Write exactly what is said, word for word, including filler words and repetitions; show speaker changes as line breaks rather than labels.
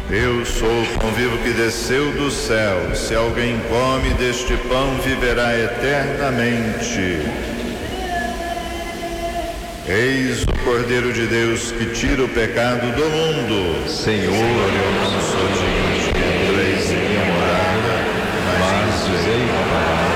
Eu sou o pão vivo que desceu do céu. Se alguém come deste pão, viverá eternamente. Eis o Cordeiro de Deus que tira o pecado do mundo.
Senhor,